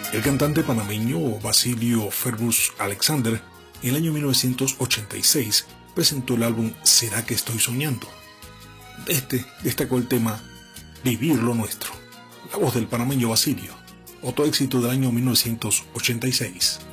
El cantante panameño Basilio Ferrus Alexander en el año 1986 presentó el álbum ¿Será que estoy soñando? De este destacó el tema Vivir lo nuestro, la voz del panameño Basilio, otro éxito del año 1986.